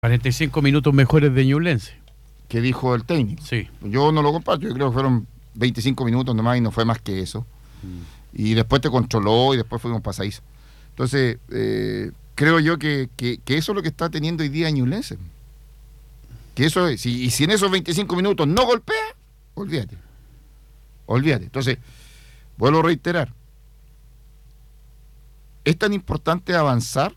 45 minutos mejores de Ñublense. Que dijo el técnico. Sí. Yo no lo comparto, yo creo que fueron 25 minutos nomás y no fue más que eso. Y después te controló y después fuimos pasadizo. Entonces, creo yo que eso es lo que está teniendo hoy día Ñublense. Que eso es, y si en esos 25 minutos no golpea, olvídate. Olvídate. Entonces, vuelvo a reiterar. ¿Es tan importante avanzar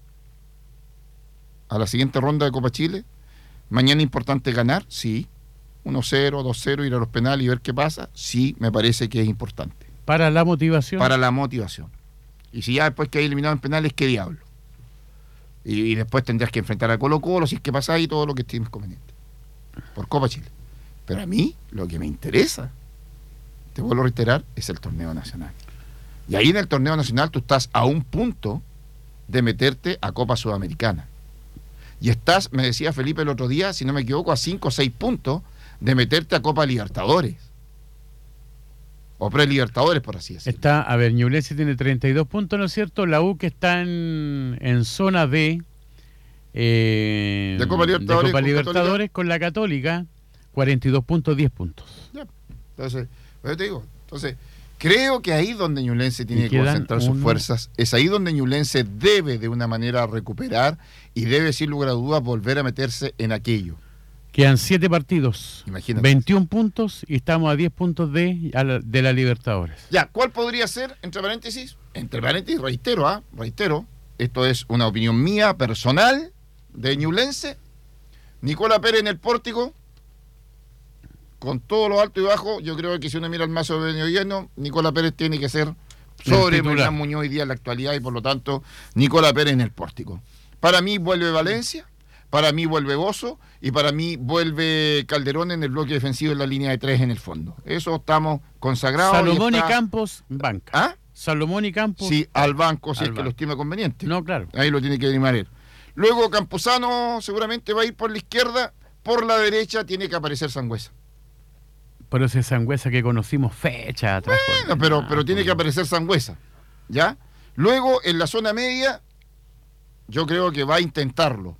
a la siguiente ronda de Copa Chile? Mañana es importante ganar, sí. 1-0, 2-0, ir a los penales y ver qué pasa, sí, me parece que es importante. ¿Para la motivación? Para la motivación. Y si ya después que hay eliminado en penales, ¿qué diablo? Y después tendrás que enfrentar a Colo-Colo, si es que pasa ahí todo lo que estimes conveniente. Por Copa Chile. Pero a mí, lo que me interesa, te vuelvo a reiterar, es el torneo nacional. Y ahí en el torneo nacional tú estás a un punto de meterte a Copa Sudamericana. Y estás, me decía Felipe el otro día, si no me equivoco, a 5 o 6 puntos de meterte a Copa Libertadores. O pre-Libertadores, por así decirlo. Está, a ver, Ñublense tiene 32 puntos, ¿no es cierto? La U que está en zona de Copa Libertadores con la Católica, 42 puntos, 10 puntos. Ya. Entonces, yo te digo, creo que ahí donde Ñublense tiene que concentrar sus fuerzas, es ahí donde Ñublense debe de una manera recuperar y debe sin lugar a dudas volver a meterse en aquello. Quedan 7 partidos, imagínate. 21 puntos y estamos a 10 puntos de la Libertadores. Ya, ¿cuál podría ser, entre paréntesis? Entre paréntesis, reitero, esto es una opinión mía, personal, de Ñublense. Nicola Pérez en el pórtico, con todo lo alto y bajo, yo creo que si uno mira el mazo de gobierno, Nicola Pérez tiene que ser sobre Hernán Muñoz hoy día en la actualidad y por lo tanto, Nicola Pérez en el pórtico. Para mí vuelve Valencia, para mí vuelve Bozo y para mí vuelve Calderón en el bloque defensivo en la línea de 3 en el fondo. Eso estamos consagrados. Salomón y Campos, banca. ¿Ah? Salomón y Campos. Sí, al banco, si es que lo estima conveniente. No, claro. Ahí lo tiene que animar él. Luego Campuzano seguramente va a ir por la izquierda, por la derecha tiene que aparecer Sangüesa. Pero ese Sangüesa que conocimos fecha atrás. Bueno, pero tiene que aparecer Sangüesa, ¿ya? Luego, en la zona media, yo creo que va a intentarlo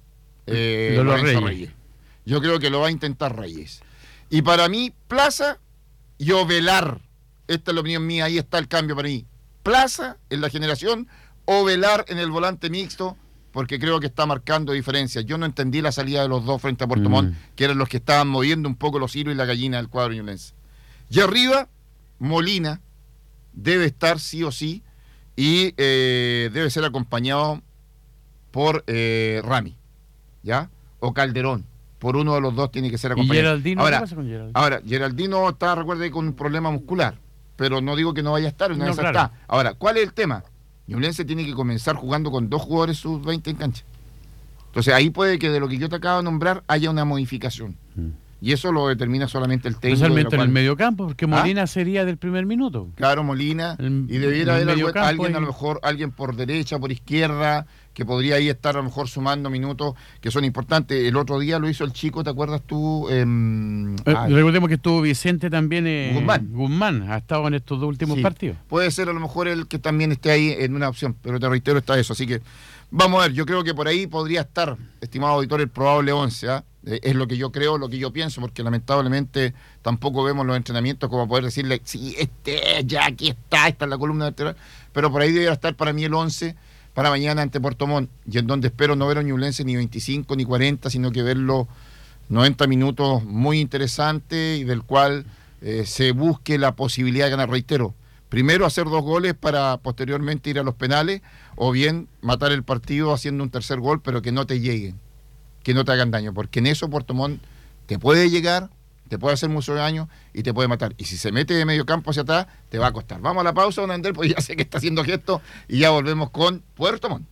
Reyes. Yo creo que lo va a intentar Reyes. Y para mí, Plaza y Ovelar. Esta es la opinión mía, ahí está el cambio para mí. Plaza en la generación, Ovelar en el volante mixto, porque creo que está marcando diferencias. Yo no entendí la salida de los dos frente a Puerto Montt, que eran los que estaban moviendo un poco los hilos y la gallina del cuadro ñublense. Y arriba, Molina debe estar sí o sí y debe ser acompañado por Rami, ¿ya? O Calderón. Por uno de los dos tiene que ser acompañado. ¿Y Geraldino? ¿Qué pasa con Geraldino? Ahora, Geraldino está, recuerde, con un problema muscular, pero no digo que no vaya a estar, claro. Está. Ahora, ¿cuál es el tema? Ñublense tiene que comenzar jugando con 2 jugadores sub-20 en cancha. Entonces ahí puede que de lo que yo te acabo de nombrar haya una modificación. Y eso lo determina solamente el técnico. Especialmente en el mediocampo, porque Molina sería del primer minuto. Claro, Molina. Y debiera haber alguien, a lo mejor, alguien por derecha, por izquierda, que podría ahí estar a lo mejor sumando minutos que son importantes. El otro día lo hizo el chico, ¿te acuerdas tú? Recordemos que estuvo Vicente también, Guzmán, ha estado en estos 2 últimos partidos. Puede ser a lo mejor el que también esté ahí en una opción, pero te reitero, está eso. Así que vamos a ver, yo creo que por ahí podría estar, estimado auditor, el probable 11, ¿ah? Es lo que yo creo, lo que yo pienso, porque lamentablemente tampoco vemos los entrenamientos como poder decirle, sí, ya aquí está, esta es la columna vertebral, pero por ahí debería estar para mí el 11 para mañana ante Puerto Montt, y en donde espero no ver a Ñublense ni 25 ni 40, sino que verlo 90 minutos muy interesante y del cual se busque la posibilidad de ganar. Reitero, primero hacer 2 goles para posteriormente ir a los penales, o bien matar el partido haciendo un tercer gol, pero que no te lleguen, que no te hagan daño, porque en eso Puerto Montt te puede llegar, te puede hacer mucho daño y te puede matar. Y si se mete de medio campo hacia atrás, te va a costar. Vamos a la pausa, don Andrés, porque ya sé que está haciendo gestos y ya volvemos con Puerto Montt.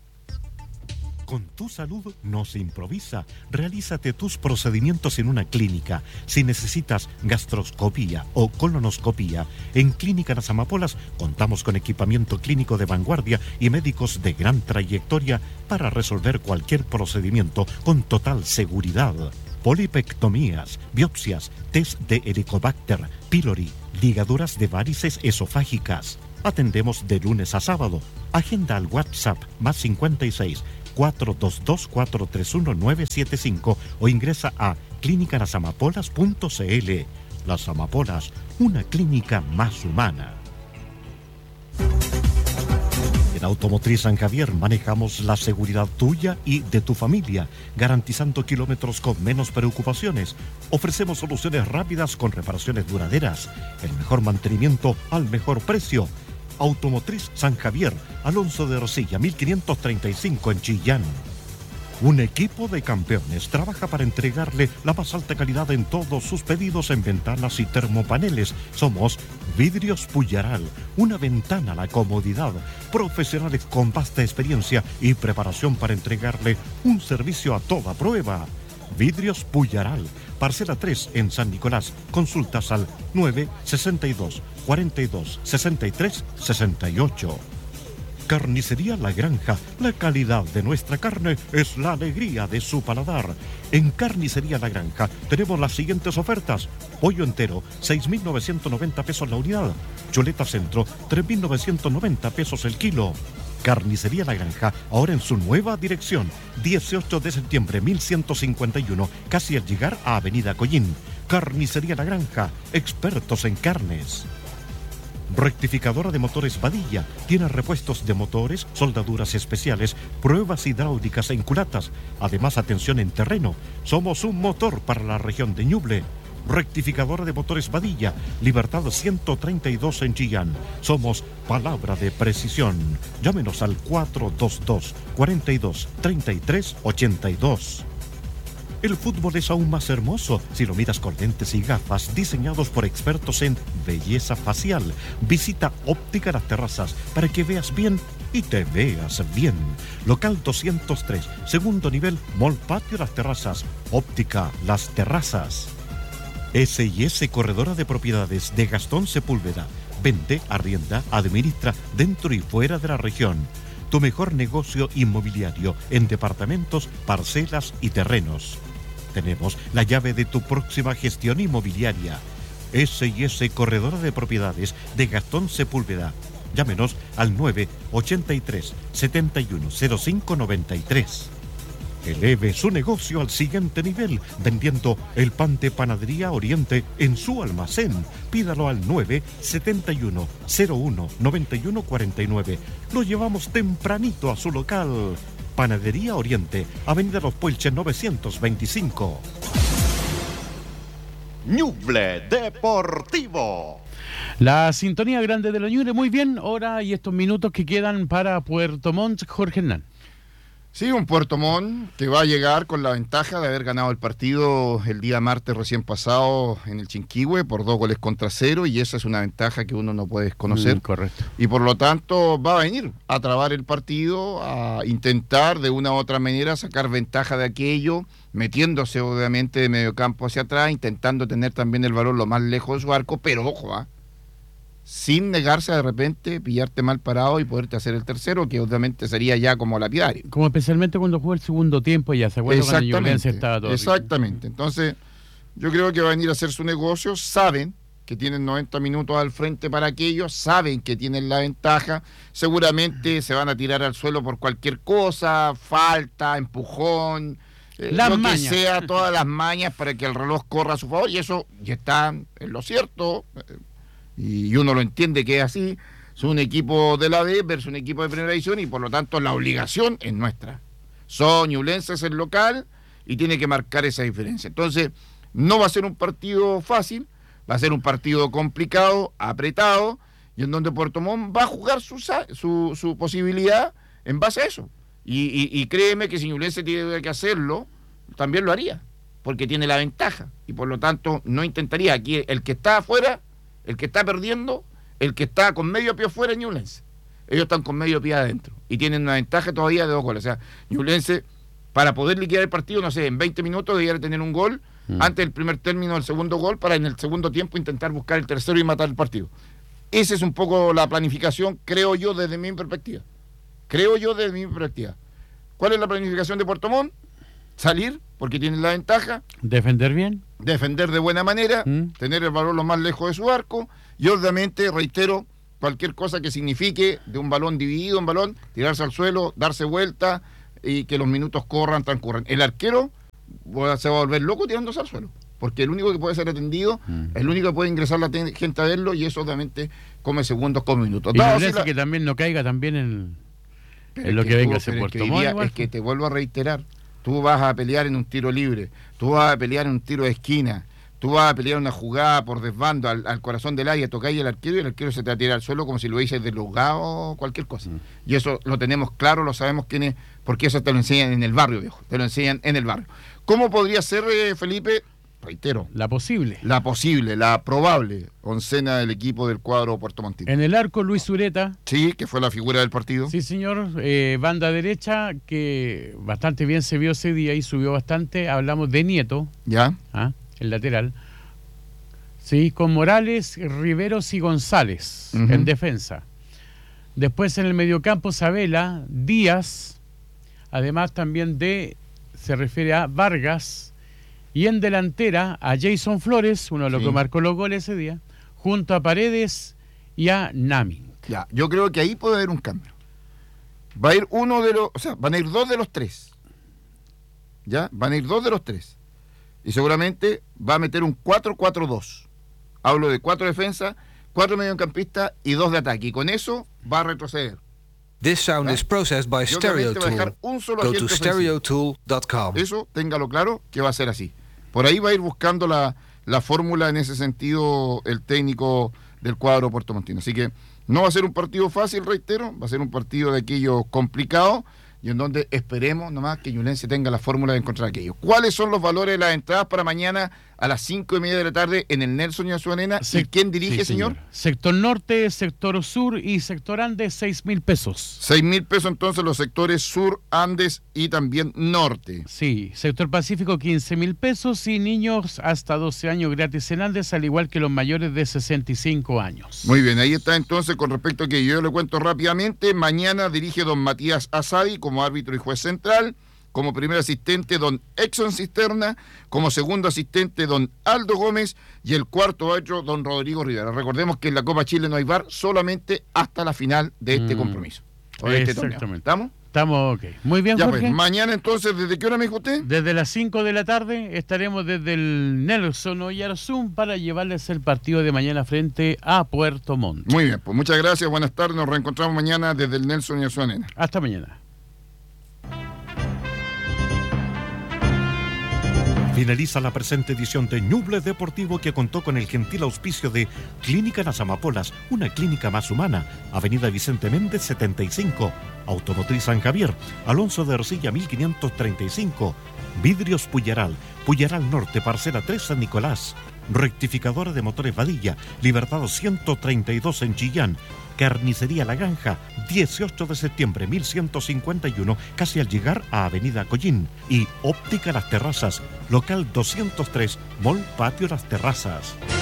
Con tu salud no se improvisa. Realízate tus procedimientos en una clínica. Si necesitas gastroscopía o colonoscopía, en Clínica Las Amapolas contamos con equipamiento clínico de vanguardia y médicos de gran trayectoria para resolver cualquier procedimiento con total seguridad. Polipectomías, biopsias, test de Helicobacter pylori, ligaduras de varices esofágicas. Atendemos de lunes a sábado. Agenda al WhatsApp +56 422 431 975 o ingresa a clinicanasamapolas.cl. Las Amapolas, una clínica más humana. En Automotriz San Javier manejamos la seguridad tuya y de tu familia, garantizando kilómetros con menos preocupaciones. Ofrecemos soluciones rápidas con reparaciones duraderas, el mejor mantenimiento al mejor precio. Automotriz San Javier, Alonso de Rosilla, 1535 en Chillán. Un equipo de campeones trabaja para entregarle la más alta calidad en todos sus pedidos en ventanas y termopaneles. Somos Vidrios Puyaral, una ventana a la comodidad. Profesionales con vasta experiencia y preparación para entregarle un servicio a toda prueba. Vidrios Puyaral, parcela 3 en San Nicolás. Consultas al 962 42 63 68. Carnicería La Granja, la calidad de nuestra carne es la alegría de su paladar. En Carnicería La Granja tenemos las siguientes ofertas: pollo entero, 6.990 pesos la unidad; chuleta centro, 3.990 pesos el kilo. Carnicería La Granja, ahora en su nueva dirección, 18 de septiembre 1151, casi al llegar a Avenida Collín. Carnicería La Granja, expertos en carnes. Rectificadora de motores Badilla, tiene repuestos de motores, soldaduras especiales, pruebas hidráulicas en culatas, además atención en terreno. Somos un motor para la región de Ñuble. Rectificadora de motores Badilla, Libertad 132 en Chillán. Somos palabra de precisión. Llámenos al 422 42 33 82. El fútbol es aún más hermoso si lo miras con lentes y gafas diseñados por expertos en belleza facial. Visita Óptica Las Terrazas para que veas bien y te veas bien. Local 203, segundo nivel, Mall Patio Las Terrazas. Óptica Las Terrazas. S&S Corredora de Propiedades de Gastón Sepúlveda. Vende, arrienda, administra dentro y fuera de la región. Tu mejor negocio inmobiliario en departamentos, parcelas y terrenos. Tenemos la llave de tu próxima gestión inmobiliaria. S&S Corredora de Propiedades de Gastón Sepúlveda. Llámenos al 983 710593. Eleve su negocio al siguiente nivel vendiendo el pan de Panadería Oriente en su almacén. Pídalo al 971 01 91 49. Lo llevamos tempranito a su local. Panadería Oriente, Avenida Los Puelches 925. Ñuble Deportivo. La sintonía grande de la Ñuble, muy bien, hora y estos minutos que quedan para Puerto Montt, Jorge Hernán. Sí, un Puerto Montt que va a llegar con la ventaja de haber ganado el partido el día martes recién pasado en el Chinquihue por 2-0, y esa es una ventaja que uno no puede desconocer. Correcto. Y por lo tanto va a venir a trabar el partido, a intentar de una u otra manera sacar ventaja de aquello, metiéndose obviamente de medio campo hacia atrás, intentando tener también el balón lo más lejos de su arco, pero ojo, sin negarse a de repente pillarte mal parado y poderte hacer el tercero, que obviamente sería ya como lapidario. Como especialmente cuando jugó el segundo tiempo, ya se acuerda cuando Ñublense estaba todo. Exactamente. Entonces, yo creo que va a venir a hacer su negocio. Saben que tienen 90 minutos al frente para aquello, saben que tienen la ventaja, seguramente se van a tirar al suelo por cualquier cosa, falta, empujón, lo que sea, todas las mañas para que el reloj corra a su favor, y eso ya está en lo cierto. Y uno lo entiende que es así. Es un equipo de la B versus un equipo de primera división, y por lo tanto la obligación es nuestra. Son ñublenses el local y tiene que marcar esa diferencia. Entonces, no va a ser un partido fácil, va a ser un partido complicado, apretado, y en donde Puerto Montt va a jugar su posibilidad en base a eso. Y créeme que si Ñublense tiene que hacerlo, también lo haría, porque tiene la ventaja, y por lo tanto no intentaría. Aquí el que está afuera, el que está perdiendo, el que está con medio pie afuera es Ñublense. Ellos están con medio pie adentro y tienen una ventaja todavía de 2 goles. O sea, Ñublense, para poder liquidar el partido, no sé, en 20 minutos debería tener un gol antes del primer término del segundo gol, para en el segundo tiempo intentar buscar el tercero y matar el partido. Esa es un poco la planificación, creo yo, desde mi perspectiva. ¿Cuál es la planificación de Puerto Montt? Salir, porque tienen la ventaja. Defender bien. Defender de buena manera, tener el balón lo más lejos de su arco, y obviamente, reitero, cualquier cosa que signifique de un balón dividido, un balón, tirarse al suelo, darse vuelta y que los minutos transcurran. El arquero se va a volver loco tirándose al suelo, porque el único que puede ser atendido, el único que puede ingresar la gente a verlo, y eso obviamente come segundos, come minutos. Y no que también no caiga también en lo que venga ese Puerto Montt. Es que te vuelvo a reiterar, tú vas a pelear en un tiro libre, tú vas a pelear en un tiro de esquina, tú vas a pelear una jugada por desbando al corazón del área, tocáis el arquero y el arquero se te va a tirar al suelo como si lo hubieses deslogado o cualquier cosa. Y eso lo tenemos claro, lo sabemos quién es, porque eso te lo enseñan en el barrio, viejo. Te lo enseñan en el barrio. ¿Cómo podría ser, Felipe? Reitero. La posible, la probable oncena del equipo del cuadro puertomontino. En el arco, Luis Ureta. Sí, que fue la figura del partido. Sí, señor. Banda derecha, que bastante bien se vio ese día y subió bastante. Hablamos de Nieto. Ya. El lateral. Sí, con Morales, Riveros y González en defensa. Después en el mediocampo, Sabela, Díaz, además también se refiere a Vargas, y en delantera a Jason Flores, uno de los que marcó los goles ese día, junto a Paredes y a Naming. Ya, yo creo que ahí puede haber un cambio. Va a ir van a ir dos de los tres. ¿Ya? Van a ir dos de los tres. Y seguramente va a meter un 4-4-2. Hablo de 4 defensas, 4 mediocampistas y 2 de ataque. Y con eso va a retroceder. This sound is processed by StereoTool. Go to stereotool.com. Eso, téngalo claro, que va a ser así. Por ahí va a ir buscando la fórmula en ese sentido el técnico del cuadro puertomontino. Así que no va a ser un partido fácil, reitero, va a ser un partido de aquello complicado, y en donde esperemos nomás que Ñublense tenga la fórmula de encontrar aquello. ¿Cuáles son los valores de las entradas para mañana a las 5:30 de la tarde en el Nelson y Azuanena? ¿Y quién dirige, señor? Sector norte, sector sur y sector Andes, 6.000 pesos. 6.000 pesos entonces los sectores sur, Andes y también norte. Sí, sector Pacífico, 15.000 pesos y niños hasta 12 años gratis en Andes, al igual que los mayores de 65 años. Muy bien, ahí está entonces con respecto a que yo le cuento rápidamente. Mañana dirige don Matías Asadi como árbitro y juez central. Como primer asistente, don Exxon Cisterna. Como segundo asistente, don Aldo Gómez. Y el cuarto árbitro, don Rodrigo Rivera. Recordemos que en la Copa Chile no hay VAR, solamente hasta la final de este compromiso. Exactamente. ¿Estamos? Estamos ok. Muy bien, ya, Jorge. Pues, mañana entonces, ¿desde qué hora me dijo usted? Desde las 5 de la tarde estaremos desde el Nelson Oyarzún para llevarles el partido de mañana frente a Puerto Montt. Muy bien, pues muchas gracias, buenas tardes. Nos reencontramos mañana desde el Nelson Oyarzún. Hasta mañana. Finaliza la presente edición de Ñuble Deportivo, que contó con el gentil auspicio de Clínica Las Amapolas, una clínica más humana, Avenida Vicente Méndez 75, Automotriz San Javier, Alonso de Ercilla 1535, Vidrios Puyaral, Puyaral Norte, Parcela 3 San Nicolás, Rectificadora de Motores Vadilla, Libertad 132 en Chillán, Carnicería La Granja, 18 de septiembre 1151, casi al llegar a Avenida Collín. Y Óptica Las Terrazas, local 203, Mall Patio Las Terrazas.